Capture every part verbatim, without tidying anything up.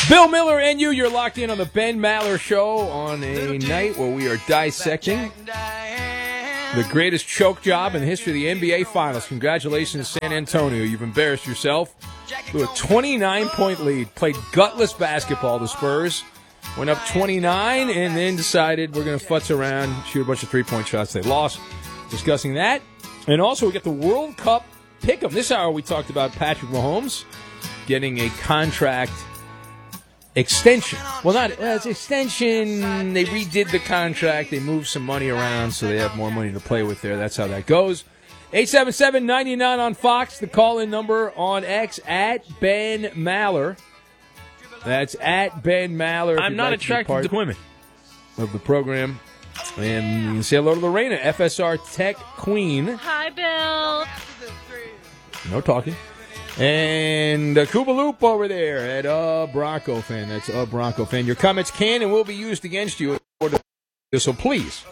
Bill Miller and you, you're locked in on the Ben Maller Show on a night where we are dissecting the greatest choke job in the history of the N B A Finals. Congratulations, San Antonio. You've embarrassed yourself. To a twenty-nine point lead. Played gutless basketball, the Spurs. Went up twenty-nine and then decided we're going to futz around, shoot a bunch of three-point shots. They lost. Discussing that. And also we get the World Cup pick'em. This hour we talked about Patrick Mahomes getting a contract extension. Well, not well, it's extension. They redid the contract. They moved some money around so they have more money to play with there. That's how that goes. eight seven seven, nine nine on Fox. The call-in number on X at Ben Maller. That's at Ben Maller. I'm not like attracted to, to women. Of the program. And you can say hello to Lorena, F S R Tech Queen. Hi, Bill. No talking. And uh, Cuba Loop over there at uh, Bronco fan. That's a uh, Bronco fan. Your comments can and will be used against you. So please.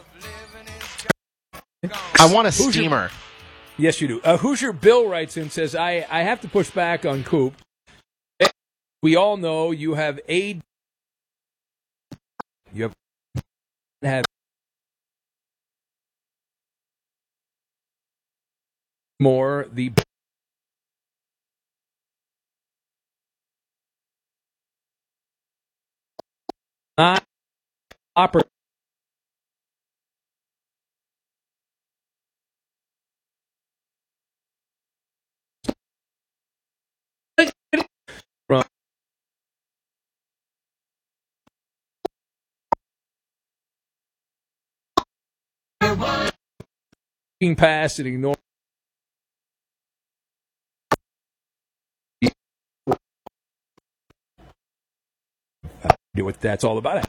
I want a steamer. Yes, you do. Uh, Hoosier Bill writes in and says, I, I have to push back on Coop. We all know you have a you have have more the not opera. Past and ignore do what that's all about.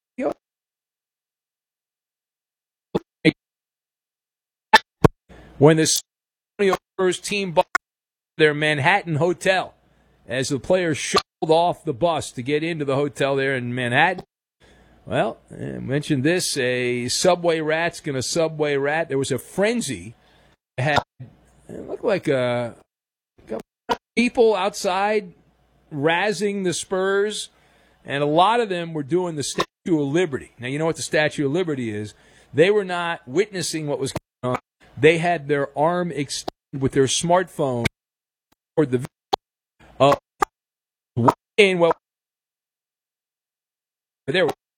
When the Spurs team bought their Manhattan hotel, as the players shuffled off the bus to get into the hotel there in Manhattan. Well, I mentioned this, a subway rat's going to subway rat. There was a frenzy. It had, it looked like a, a people outside razzing the Spurs, and a lot of them were doing the Statue of Liberty. Now, you know what the Statue of Liberty is. They were not witnessing what was going on. They had their arm extended with their smartphone toward the uh, in well, there were